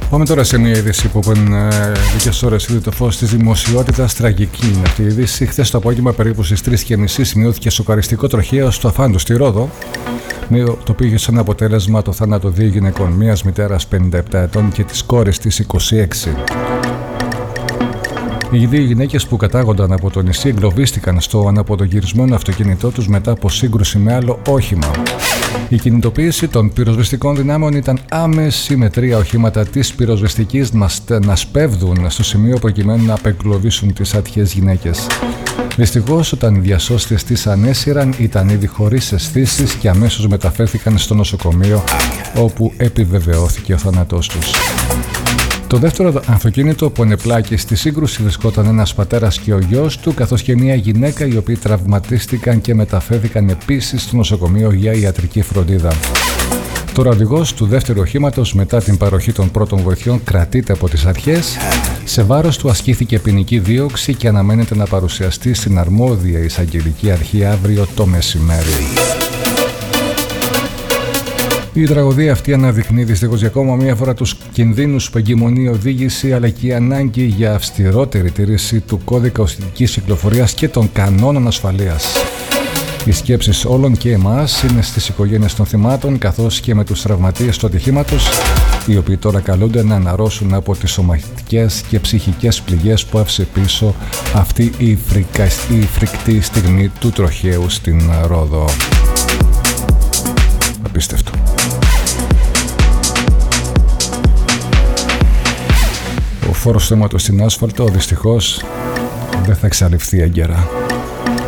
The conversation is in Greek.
Πάμε τώρα σε μια είδηση που πριν λίγες ώρες είδε το φως της δημοσιότητας. Τραγική είναι αυτή η είδηση. Χθες το απόγευμα, περίπου στις 3:30, σημειώθηκε σοκαριστικό τροχαίο στο Αφάντου στη Ρόδο, το οποίο είχε σαν αποτέλεσμα το θάνατο 2 γυναικών, μιας μητέρας 57 ετών και της κόρης της 26. Οι δύο γυναίκες που κατάγονταν από το νησί εγκλωβίστηκαν στο αναποδογυρισμένο αυτοκίνητό τους μετά από σύγκρουση με άλλο όχημα. Η κινητοποίηση των πυροσβεστικών δυνάμεων ήταν άμεση, με 3 οχήματα της πυροσβεστικής να σπέβδουν στο σημείο προκειμένου να απεγκλωβίσουν τις άτυχες γυναίκες. Δυστυχώς, όταν οι διασώστες τις ανέσυραν, ήταν ήδη χωρίς αισθήσεις και αμέσως μεταφέρθηκαν στο νοσοκομείο, όπου επιβεβαιώθηκε ο θάνατός τους. Το δεύτερο αυτοκίνητο που ενεπλάκη στη σύγκρουση βρισκόταν ένας πατέρας και ο γιος του, καθώς και μια γυναίκα, οι οποίοι τραυματίστηκαν και μεταφέρθηκαν επίσης στο νοσοκομείο για ιατρική φροντίδα. Τώρα ο οδηγός του δεύτερου οχήματος, μετά την παροχή των πρώτων βοηθειών, κρατείται από τις αρχές. Σε βάρος του ασκήθηκε ποινική δίωξη και αναμένεται να παρουσιαστεί στην αρμόδια εισαγγελική αρχή αύριο το μεσημέρι. Η τραγωδία αυτή αναδεικνύει δυστυχώς για ακόμα μία φορά τους κινδύνους που εγκυμονεί η οδήγηση, αλλά και η ανάγκη για αυστηρότερη τήρηση του κώδικα οδικής κυκλοφορίας και των κανόνων ασφαλείας. Οι σκέψεις όλων και εμάς είναι στις οικογένειες των θυμάτων, καθώς και με τους τραυματίες του ατυχήματος, οι οποίοι τώρα καλούνται να αναρρώσουν από τις σωματικές και ψυχικές πληγές που άφησε πίσω αυτή η φρικτή στιγμή του τροχαίου στην Ρόδο. Απίστευτο. Ο φόρος θέματος στην άσφαλτο δυστυχώς δεν θα εξαλειφθεί έγκαιρα.